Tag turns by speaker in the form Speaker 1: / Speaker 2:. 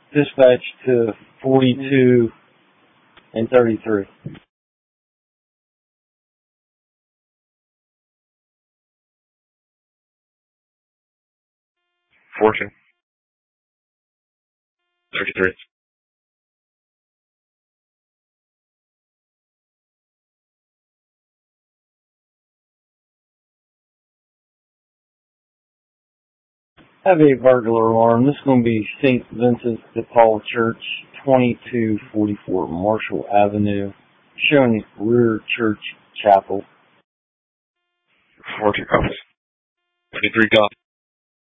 Speaker 1: Dispatch to 42 and 33.
Speaker 2: Fortune. 33.
Speaker 1: Have a burglar alarm. This is going to be St. Vincent de Paul Church, 2244 Marshall Avenue, showing rear church chapel.
Speaker 2: 42 copies. 23 copies.